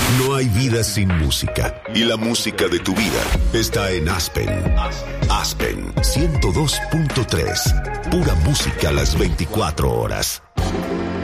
No hay vida sin música. Y la música de tu vida está en Aspen. Aspen 102.3. Pura música a las 24 horas.